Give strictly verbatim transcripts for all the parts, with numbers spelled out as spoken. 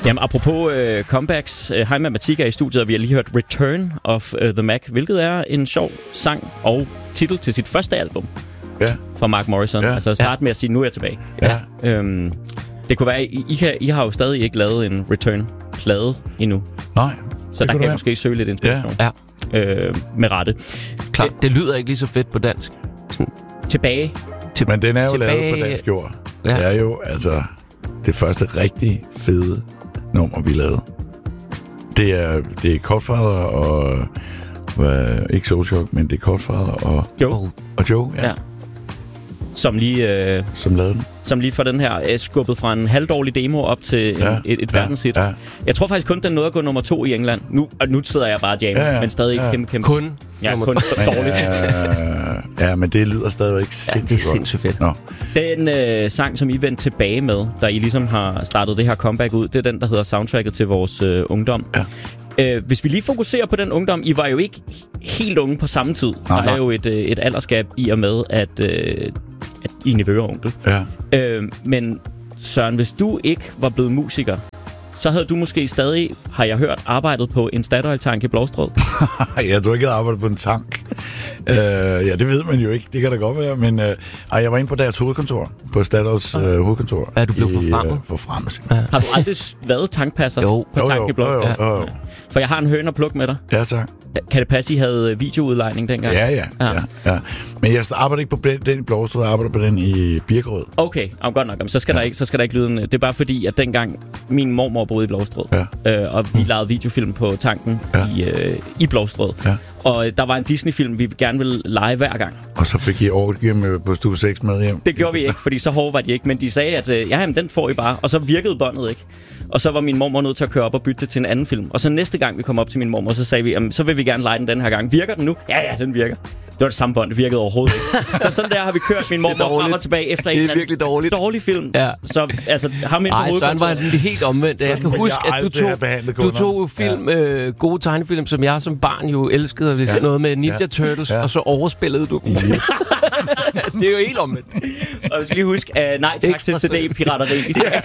Jamen, apropos uh, comebacks. Uh, Hej Matematika i studiet, og vi har lige hørt Return of uh, the Mac, hvilket er en sjov sang og titel til sit første album. Ja. Fra Mark Morrison. Ja. Altså start ja. med at sige, nu er jeg tilbage. Ja. Øhm, det kunne være, I, I, kan, I har jo stadig ikke lavet en Return-plade endnu. Nej. Så der kan jeg måske søge lidt inspiration. Ja. Øh, med rette. Klart, det lyder ikke lige så fedt på dansk. Sådan, tilbage. Til, Men den er jo tilbage. lavet på dansk jord. Ja. Det er jo altså det første rigtig fede nummer, vi lavede. Det er, det er Cutfather og... Uh, ikke Soulshock, men det er Cutfather og Joe. Og Joe, ja. ja. Som lige... Øh, som lavede den. Som lige for den her er skubbet fra en halvdårlig demo op til ja. en, et, et ja. verdenshit. Ja. Jeg tror faktisk kun, den nåede at gå nummer to i England. Nu, og nu sidder jeg bare og jammer, ja, ja. men stadig ja. kæmpe, kæmpe. Kun? Ja, kun dårligt. Ja, ja, men det lyder stadigvæk sindssygt. Ja, det er sindssygt fedt. Nå. Den øh, sang, som I vendte tilbage med, da I ligesom har startet det her comeback ud, det er den, der hedder soundtracket til vores øh, ungdom. Ja. Øh, hvis vi lige fokuserer på den ungdom, I var jo ikke helt unge på samme tid. Der er jo et, et aldersgab i og med, at, øh, at I er nevø og onkel. Ja. Øh, men Søren, hvis du ikke var blevet musiker, så havde du måske stadig, har jeg hørt, arbejdet på en Statoil-tank i Blovstrød. Jeg tror ikke, jeg arbejdede på en tank. uh, ja, det ved man jo ikke. Det kan da godt være. Men uh, ej, jeg var inde på deres hovedkontor. På Statoils uh, hovedkontor. Ja, du blev forfremmet. Uh, forfremmet, simpelthen. Ja. Har du aldrig været tankpasser jo. på jo, tank i Blovstrød? Jo, jo, jo, jo. For jeg har en høne at plukke med dig. Ja, tak. Kan det passe, I havde videoudlejning dengang? Ja, ja. ja. ja, ja. Men jeg arbejder ikke på den i Blovstrød, jeg arbejder på den i Birkerød. Okay, oh, godt nok. Så skal, ja. der ikke, så skal der ikke lyde en... Det er bare fordi, at dengang min mormor boede i Blovstrød, ja. øh, og vi lavede videofilm på tanken ja. i, øh, i Blovstrød. Ja. Og der var en Disney-film, vi gerne ville lege hver gang. Og så fik I overgivet på Stue seks med hjem? Det gjorde vi ikke, fordi så hårde var de ikke. Men de sagde, at øh, ja, jamen, den får I bare. Og så virkede båndet ikke. Og så var min mormor nødt til at køre op og bytte det til en anden film. Og så næste gang, vi kom op til min mormor, så sagde vi, jamen, så vil vi gerne lege den den her gang. Virker den nu? Ja, ja, den virker. Det var det samme bånd, det virkede overhovedet ikke. Så sådan der har vi kørt min mormor frem og tilbage efter en eller anden dårlig, dårlig film. Ja. Så altså, ham ind på hovedkontoret. Ej, Søren var den helt omvendt. Jeg kan huske, at du tog, du tog film, ja. øh, gode tegnefilm, som jeg som barn jo elskede. Ja. Noget med Ninja ja. Turtles, ja. og så overspillede du dem. Ja. Det er jo helt omvendt. Og jeg skal lige huske, uh, nej tak til C D-pirateri.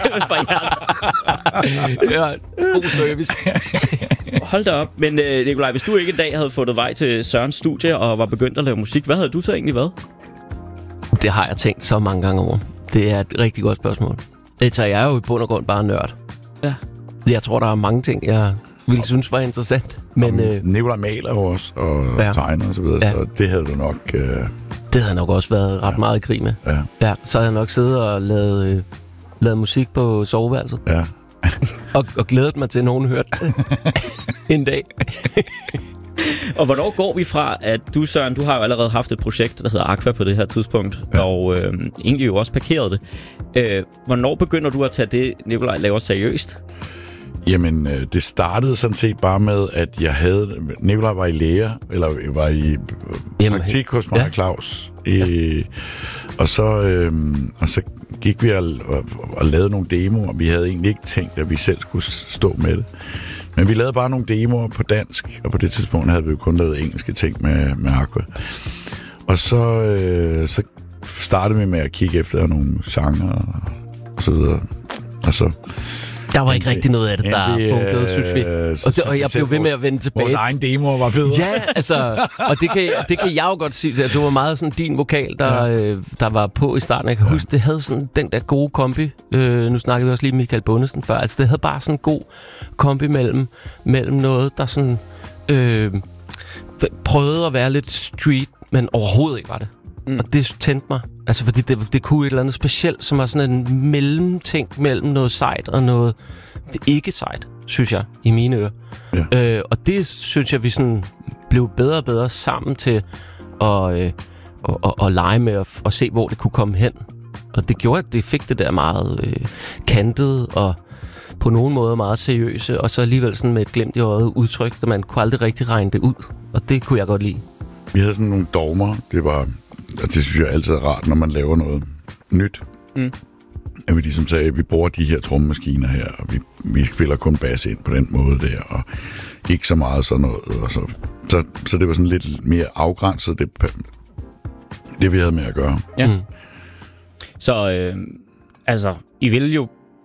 Ja, god service. Hold da op. Men uh, Nikolaj, hvis du ikke en dag havde fundet vej til Sørens studie og var begyndt at lave musik, hvad havde du så egentlig været? Det har jeg tænkt så mange gange over. Det er et rigtig godt spørgsmål. Det tager jeg jo i bund og grund bare nørd. Ja. Jeg tror, der er mange ting, jeg ville synes var interessant. Men øh, Nikolaj maler jo også, og ja. tegner og så videre, ja. Så det havde du nok... Øh... Det havde nok også været ret ja. meget i krig med. Ja. Ja, så havde jeg nok siddet og lavet, øh, lavet musik på soveværelset. Ja. og, og glædet mig til, at nogen hørte en dag. Og hvornår går vi fra, at du, Søren, du har jo allerede haft et projekt, der hedder Aqua på det her tidspunkt, ja. og øh, egentlig jo også parkeret det. Øh, hvornår begynder du at tage det, Nikolaj laver, seriøst? Jamen, øh, det startede sådan set bare med, at jeg havde... Nikolaj var i lære, eller var i Jamen, praktik hos mig, ja. Claus. I, og, så, øh, og så gik vi og, og, og lavede nogle demoer. Vi havde egentlig ikke tænkt, at vi selv skulle stå med det. Men vi lavede bare nogle demoer på dansk, og på det tidspunkt havde vi jo kun lavet engelske ting med, med Aqua. Og så, øh, så startede vi med at kigge efter nogle sanger og, og så videre. Og så... Der var ikke rigtig noget af det, der fungerede, synes vi. Og, det, og jeg blev ved med at vende tilbage. Vores egen demo var federe. Ja, altså, og det kan, det kan jeg jo godt sige, at det var meget sådan din vokal, der, ja. øh, der var på i starten. Jeg kan ja. huske, det havde sådan den der gode kombi. Øh, nu snakkede vi også lige med Michael Bundesen før. Altså, det havde bare sådan en god kombi mellem, mellem noget, der sådan øh, prøvede at være lidt street, men overhovedet ikke var det. Mm. Og det tændte mig. Altså, fordi det, det kunne et eller andet specielt, som var sådan en mellemting mellem noget sejt og noget ikke sejt, synes jeg, i mine ører. Ja. Øh, og det synes jeg, vi sådan blev bedre og bedre sammen til at, øh, at, at, at lege med og, og se, hvor det kunne komme hen. Og det gjorde, at det fik det der meget øh, kantet og på nogen måde meget seriøse, og så alligevel sådan med et glimt i øjet udtryk, at man kunne aldrig rigtig regne det ud. Og det kunne jeg godt lide. Vi havde sådan nogle dogmer. Det var... Og det synes jeg altid er rart, når man laver noget nyt. Mm. At vi ligesom sagde, at vi bruger de her trommemaskiner her, og vi, vi spiller kun bass ind på den måde der, og ikke så meget sådan noget. Og så, så, så det var sådan lidt mere afgrænset, det, det vi havde med at gøre. Ja. Mm. Så øh, altså, I ville jo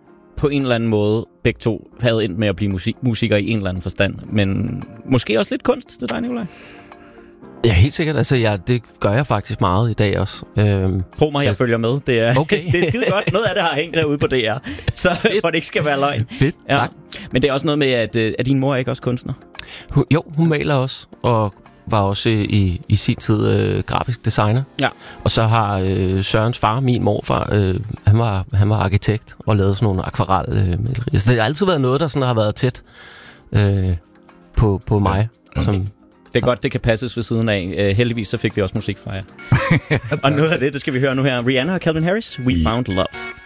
på en eller anden måde begge to havde endt med at blive musik- musikere i en eller anden forstand. Men måske også lidt kunst til dig, Nikolaj? Ja, helt sikkert. Altså, ja, det gør jeg faktisk meget i dag også. Øhm, Tro mig, jeg ja. følger med. Det er, okay. det er skide godt. Noget af det har hængt derude på D R, så for det ikke skal være løgn. Fedt, ja. tak. Men det er også noget med, at, at din mor er ikke også kunstner? Hun, jo, hun maler også, og var også i, i sin tid øh, grafisk designer. Ja. Og så har øh, Sørens far, min morfar, øh, han, var, han var arkitekt og lavede sådan nogle akvarelmalerier. Øh, så det har altid været noget, der sådan har været tæt øh, på, på mig. Ja. Som, det er godt, det kan passes ved siden af. Uh, heldigvis så fik vi også musik fra jer. Og noget af det, det skal vi høre nu her. Rihanna og Calvin Harris, We Found Love.